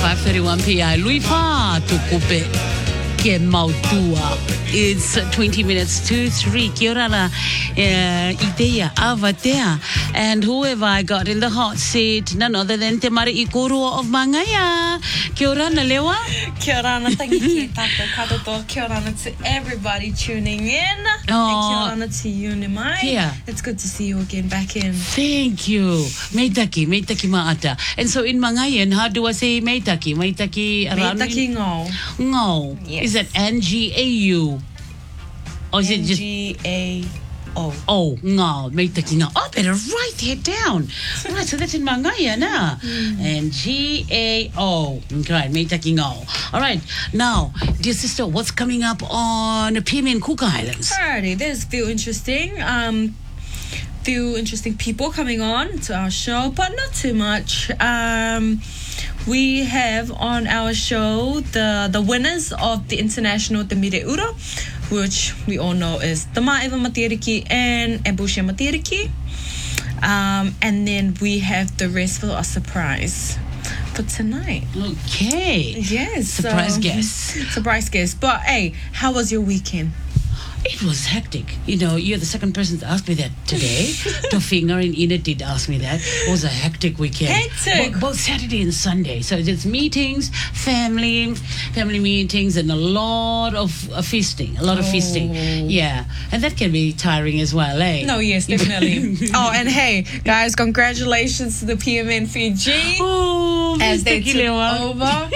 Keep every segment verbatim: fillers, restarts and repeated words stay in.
five thirty-one P I. Lui fa tu kupe ke mautua. It's twenty minutes to three. Kia ora la uh, idea avatea. And who have I got in the hot seat? None other than Te Mari I Korua of Mangaya. Kia ora na lewa. Kia ora na tangi ki tātou katoto. Kia ora na to everybody tuning in. Oh. And kia ora na to you, Nimai. Kia. It's good to see you again back in. Thank you. Meitaki, meitaki maata. And so in Mangayan, how do I say meitaki? Meitaki around? Meitaki ngau. Ngau. Yes. Is that N G A U? Or is it just... N G A O. Oh, ngau, meitaki ngau. Oh, I better write that down. Right, so that's in Mangaya, na? Mm. And G A O. Okay, meitaki ngau. All right, now, dear sister, what's coming up on P M N Cook Islands? Alrighty, there's a few interesting, um, few interesting people coming on to our show, but not too much. Um, we have on our show the the winners of the International Te Mire Ura, which we all know is the Maeva Matiriki and Ebushia Matiriki. Um, and then we have the rest for a surprise for tonight. Okay. Yes. Surprise so, guest. Surprise guest. But hey, how was your weekend? It was hectic. You know, you're the second person to ask me that today. Tofinger and Ina did ask me that. It was a hectic weekend. Hectic. Bo- both Saturday and Sunday. So it's meetings, family, family meetings, and a lot of uh, feasting. A lot of Oh. feasting. Yeah. And that can be tiring as well, eh? No, yes, definitely. Oh, and hey, guys, congratulations to the P M N Fiji Oh, as they Mister took Kilewa. over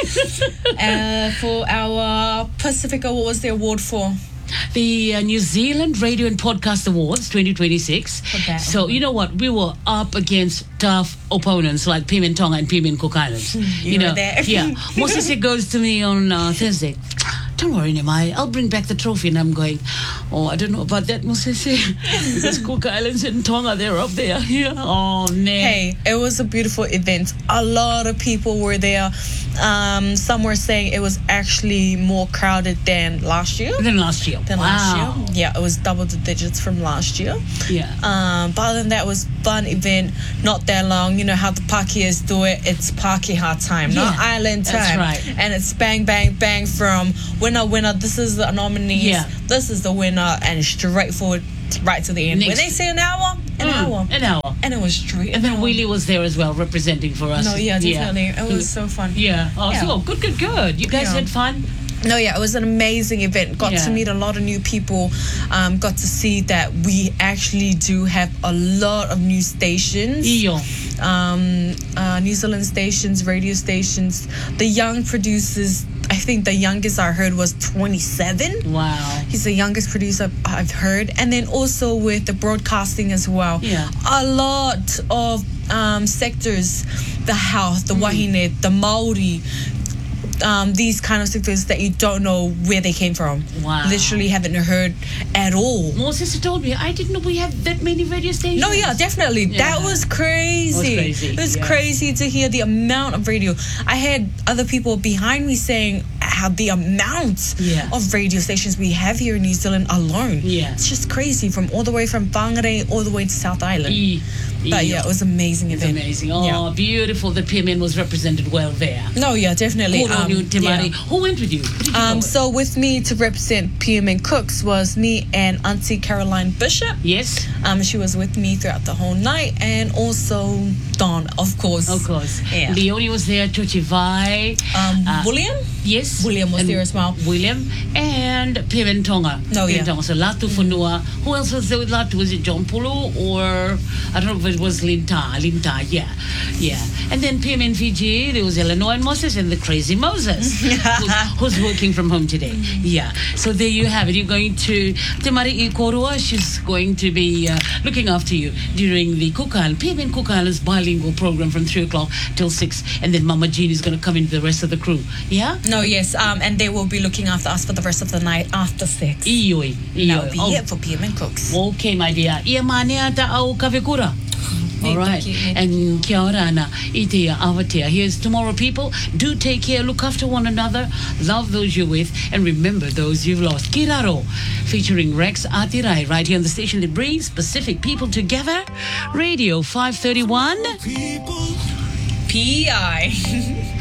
uh, for our Pacifica. What was the award for? The uh, New Zealand Radio and Podcast Awards twenty twenty-six. Okay. So, you know what? We were up against tough opponents like P M N Tonga and P M N Cook Islands. You were know, there. Yeah. Moses goes to me on uh, Thursday. Don't worry, Nimai. I'll bring back the trophy. And I'm going, oh, I don't know about that, Moses. Because Cook Islands and Tonga, they're up there. Yeah. Oh, man. Hey, it was a beautiful event. A lot of people were there. Um, some were saying it was actually more crowded than last year. Than last year. Than wow. last year. Yeah, it was double the digits from last year. Yeah. Um, but other than that, it was fun event, not that long. You know how the Pākehās do it. It's Pākehā time, not Yeah, island time. that's right. And it's bang, bang, bang from winner, winner. This is the nominees. Yeah. This is the winner, and straightforward right to the end. Next. When they say an hour, an Mm, hour, An hour. and it was straight. And then an hour. Wheelie was there as well, representing for us. No, yeah, definitely. It was so fun. Yeah. Oh, Yeah. so good, good, good. You guys Yeah. had fun? No, yeah, it was an amazing event. Got Yeah. to meet a lot of new people. Um, got to see that we actually do have a lot of new stations. Iyo. Um, uh, New Zealand stations, radio stations. The young producers, I think the youngest I heard was twenty-seven. Wow. He's the youngest producer I've heard. And then also with the broadcasting as well. Yeah. A lot of um, sectors, the health, the wahine, the Maori, um, these kind of sectors that you don't know where they came from. Wow. Literally haven't heard at all. More sister told me, I didn't know we had that many radio stations. No, yeah, definitely. Yeah. That was crazy. It was crazy, It was yeah. crazy to hear the amount of radio. I had other people behind me saying how the amount Yeah. of radio stations we have here in New Zealand alone. Yeah. It's just crazy, from all the way from Whangarei all the way to South Island. E- But e- yeah, it was amazing It's event. amazing. Oh, Yeah. beautiful. The P M N was represented well there. No, yeah, definitely. Good on you, Te Mari. yeah. Who went with you? Who did you go Um, with? so with me to represent P M N Cooks was me and Auntie Caroline Bishop. Yes, Um, she was with me throughout the whole night, and also Don, of course. of course. Yeah. Leonie was there, Chochi Vai. Um, Uh, William? Yes. William was and there as well. William and P M N Tonga. No, P M N yeah. Tonga. So Latu Funua. Who else was there with Latu? Was it John Pulu or I don't know if it was Linta. Linta, yeah. Yeah. And then P M N Fiji, there was Eleanor and Moses and the crazy Moses who's, who's working from home today. Yeah. So there you have it. You're going to Te Mari I Korua. She's going to be uh, looking after you during the Cook Island, P M N Cook Island's bilingual program from three o'clock till six. And then Mama Jean is going to come in with the rest of the crew. Yeah? No, yes, um, and they will be looking after us for the rest of the night after six. Ioi. That will be Oh, it for P M N Cooks. okay, my dear. Ia manea ta au kawekura. All right. And kia ora ana i te awatea. Here's tomorrow, people. Do take care. Look after one another. Love those you're with. And remember those you've lost. Kiraro, featuring Rex Atirai, right here on the station that brings Pacific people together. Radio five thirty-one. P I